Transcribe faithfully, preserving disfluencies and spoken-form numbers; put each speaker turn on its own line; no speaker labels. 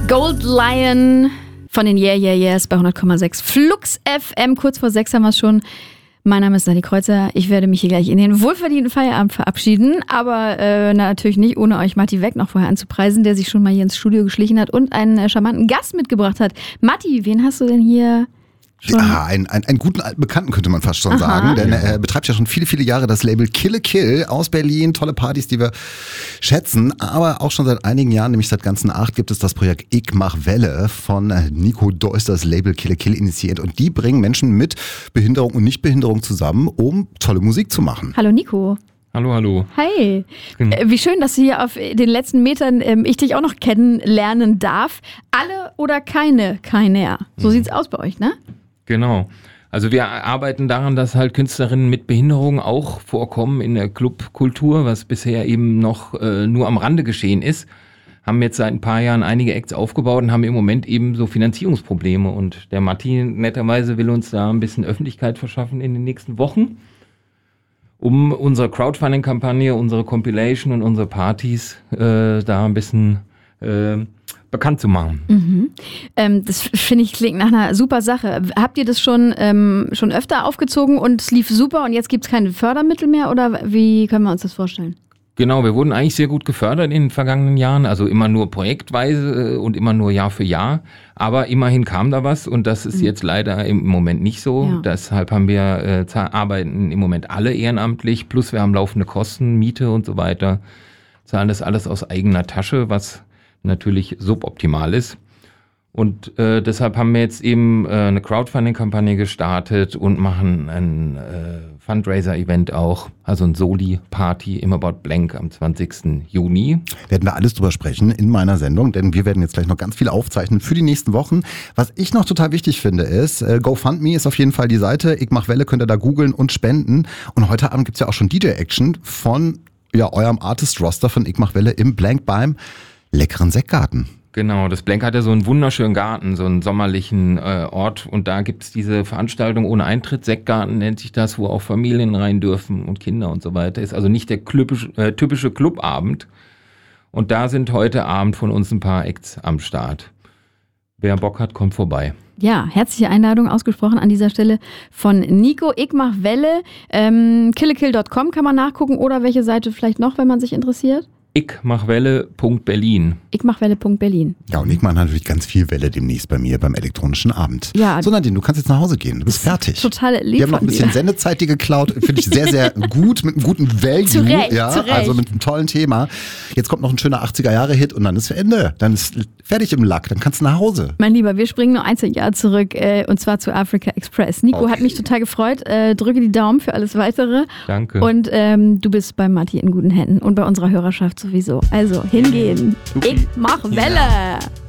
Gold Lion von den Yeah Yeah Yeahs bei hundert Komma sechs Flux F M. Kurz vor sechs haben wir es schon. Mein Name ist Nadi Kreuzer. Ich werde mich hier gleich in den wohlverdienten Feierabend verabschieden. Aber äh, natürlich nicht, ohne euch Matti Weck noch vorher anzupreisen, der sich schon mal hier ins Studio geschlichen hat und einen äh, charmanten Gast mitgebracht hat. Matti, wen hast du denn hier?
Ja, einen, einen, einen guten alten Bekannten könnte man fast schon Aha. sagen, denn er betreibt ja schon viele, viele Jahre das Label Kill Kill aus Berlin. Tolle Partys, die wir schätzen, aber auch schon seit einigen Jahren, nämlich seit ganzen acht, gibt es das Projekt Ich mach Welle von Nico Deuss, das Label Kill Kill initiiert, und die bringen Menschen mit Behinderung und Nichtbehinderung zusammen, um tolle Musik zu machen.
Hallo Nico.
Hallo, hallo.
Hi. Äh, wie schön, dass du hier auf den letzten Metern ähm, ich dich auch noch kennenlernen darf. Alle oder keine, keiner. So mhm. sieht's aus bei euch, ne?
Genau. Also wir arbeiten daran, dass halt Künstlerinnen mit Behinderung auch vorkommen in der Clubkultur, was bisher eben noch äh, nur am Rande geschehen ist. Haben jetzt seit ein paar Jahren einige Acts aufgebaut und haben im Moment eben so Finanzierungsprobleme. Und der Matti netterweise will uns da ein bisschen Öffentlichkeit verschaffen in den nächsten Wochen, um unsere Crowdfunding-Kampagne, unsere Compilation und unsere Partys äh, da ein bisschen äh, bekannt zu machen.
Mhm. Ähm, das finde ich klingt nach einer super Sache. Habt ihr das schon, ähm, schon öfter aufgezogen und es lief super und jetzt gibt es keine Fördermittel mehr oder wie können wir uns das vorstellen?
Genau, wir wurden eigentlich sehr gut gefördert in den vergangenen Jahren, also immer nur projektweise und immer nur Jahr für Jahr, aber immerhin kam da was und das ist mhm. jetzt leider im Moment nicht so. Ja. Deshalb haben wir, äh, arbeiten im Moment alle ehrenamtlich, plus wir haben laufende Kosten, Miete und so weiter, zahlen das alles aus eigener Tasche, was natürlich suboptimal ist. Und äh, deshalb haben wir jetzt eben äh, eine Crowdfunding-Kampagne gestartet und machen ein äh, Fundraiser-Event auch, also ein Soli-Party im About Blank am zwanzigsten Juni.
Werden wir alles drüber sprechen in meiner Sendung, denn wir werden jetzt gleich noch ganz viel aufzeichnen für die nächsten Wochen. Was ich noch total wichtig finde ist, äh, GoFundMe ist auf jeden Fall die Seite. Ich mach Welle, könnt ihr da googeln und spenden. Und heute Abend gibt's ja auch schon D J-Action von ja, eurem Artist-Roster von Ich mach Welle im Blank beim leckeren Sektgarten.
Genau, das Blank hat ja so einen wunderschönen Garten, so einen sommerlichen äh, Ort und da gibt's diese Veranstaltung ohne Eintritt, Sektgarten nennt sich das, wo auch Familien rein dürfen und Kinder und so weiter. Ist also nicht der typische, äh, typische Clubabend und da sind heute Abend von uns ein paar Acts am Start. Wer Bock hat, kommt vorbei.
Ja, herzliche Einladung ausgesprochen an dieser Stelle von Nico. Ich mach Welle, ähm, killekill Punkt com kann man nachgucken oder welche Seite vielleicht noch, wenn man sich interessiert?
ich mach Welle Punkt Berlin.
ich mach Welle Punkt Berlin.
Ja, und ich mache natürlich ganz viel Welle demnächst bei mir beim elektronischen Abend.
Ja.
So, Nadine, du kannst jetzt nach Hause gehen. Du bist fertig.
Total lieb.
Wir haben noch ein bisschen Sendezeit dir geklaut. Finde ich sehr, sehr gut, mit einem guten Value.
Zu Recht,
ja,
zu Recht.
Also mit einem tollen Thema. Jetzt kommt noch ein schöner achtziger-Jahre-Hit und dann ist Ende. Dann ist fertig im Lack. Dann kannst du nach Hause.
Mein Lieber, wir springen nur ein Jahr zurück äh, und zwar zu Africa Express. Nico okay. hat mich total gefreut. Äh, drücke die Daumen für alles Weitere.
Danke.
Und ähm, du bist bei Matti in guten Händen und bei unserer Hörerschaft sowieso. Also hingehen. Ich mach Welle. Ja.